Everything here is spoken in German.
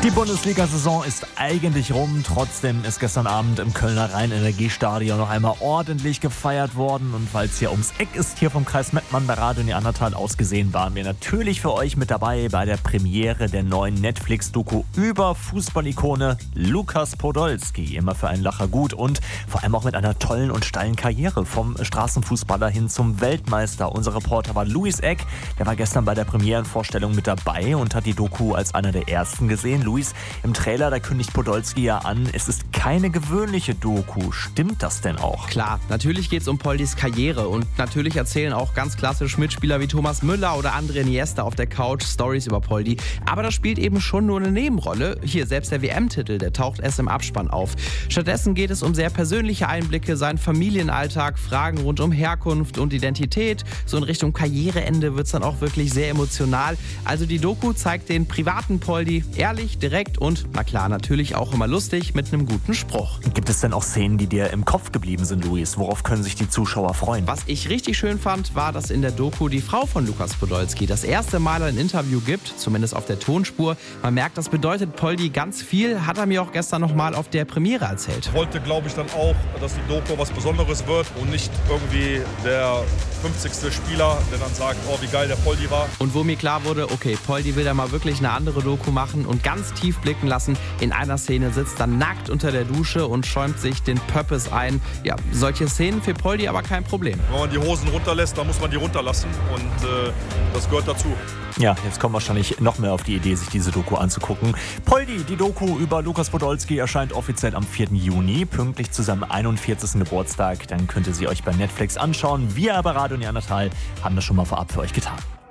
Die Bundesliga-Saison ist eigentlich rum. Trotzdem ist gestern Abend im Kölner Rhein-Energiestadion noch einmal ordentlich gefeiert worden. Und weil es hier ums Eck ist, hier vom Kreis Mettmann bei Radio Neandertal ausgesehen, waren wir natürlich für euch mit dabei bei der Premiere der neuen Netflix-Doku über Fußballikone Lukas Podolski. Immer für einen Lacher gut und vor allem auch mit einer tollen und steilen Karriere vom Straßenfußballer hin zum Weltmeister. Unser Reporter war Luis Eck. Der war gestern bei der Premierenvorstellung mit dabei und hat die Doku als einer der ersten gesehen. Luis, im Trailer, da kündigt Podolski ja an, es ist keine gewöhnliche Doku. Stimmt das denn auch? Klar, natürlich geht es um Poldis Karriere und natürlich erzählen auch ganz klassisch Mitspieler wie Thomas Müller oder André Iniesta auf der Couch Stories über Poldi. Aber das spielt eben schon nur eine Nebenrolle. Hier, selbst der WM-Titel, der taucht erst im Abspann auf. Stattdessen geht es um sehr persönliche Einblicke, seinen Familienalltag, Fragen rund um Herkunft und Identität. So in Richtung Karriereende wird es dann auch wirklich sehr emotional. Also die Doku zeigt den privaten Poldi ehrlich, direkt und, na klar, natürlich auch immer lustig mit einem guten Spruch. Gibt es denn auch Szenen, die dir im Kopf geblieben sind, Luis? Worauf können sich die Zuschauer freuen? Was ich richtig schön fand, war, dass in der Doku die Frau von Lukas Podolski das erste Mal ein Interview gibt, zumindest auf der Tonspur. Man merkt, das bedeutet Poldi ganz viel, hat er mir auch gestern nochmal auf der Premiere erzählt. Ich wollte, glaube ich, dann auch, dass die Doku was Besonderes wird und nicht irgendwie der 50. Spieler, der dann sagt, oh, wie geil der Poldi war. Und wo mir klar wurde, okay, Poldi will da mal wirklich eine andere Doku machen und ganz tief blicken lassen. In einer Szene sitzt er nackt unter der Dusche und schäumt sich den Pöppes ein. Ja, solche Szenen für Poldi aber kein Problem. Wenn man die Hosen runterlässt, dann muss man die runterlassen und das gehört dazu. Ja, jetzt kommen wahrscheinlich noch mehr auf die Idee, sich diese Doku anzugucken. Poldi, die Doku über Lukas Podolski erscheint offiziell am 4. Juni, pünktlich zu seinem 41. Geburtstag. Dann könnt ihr sie euch bei Netflix anschauen. Wir bei Radio Neandertal haben das schon mal vorab für euch getan.